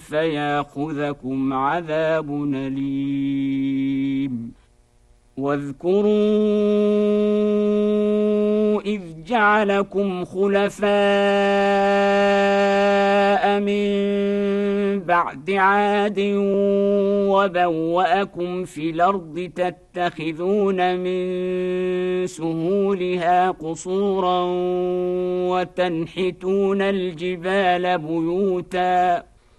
فياخذكم عذاب أليم. واذكروا إذ جعلكم خلفاء من بعد عاد وبوأكم في الأرض تتخذون من سهولها قصورا وتنحتون الجبال بيوتا